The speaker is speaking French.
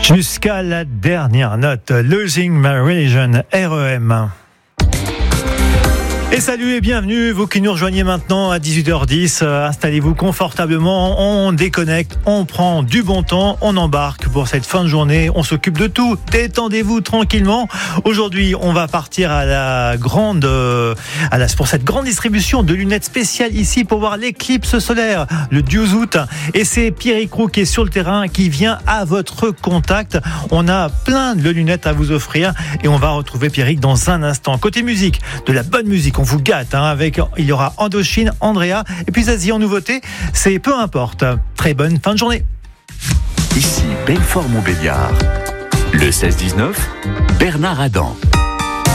Jusqu'à la dernière note, Losing My Religion, REM. Et salut et bienvenue, vous qui nous rejoignez maintenant à 18h10, installez-vous confortablement, on déconnecte, on prend du bon temps, on embarque pour cette fin de journée, on s'occupe de tout, détendez-vous tranquillement. Aujourd'hui, on va partir pour cette grande distribution de lunettes spéciales ici pour voir l'éclipse solaire, le 12 août. Et c'est Pierrick Roux qui est sur le terrain, qui vient à votre contact. On a plein de lunettes à vous offrir et on va retrouver Pierrick dans un instant. Côté musique, de la bonne musique. On vous gâte, il y aura Indochine, Andrea, et puis Zazie en nouveauté, c'est peu importe. Très bonne fin de journée. Ici Belfort-Montbéliard. Le 16-19, Bernard Adam.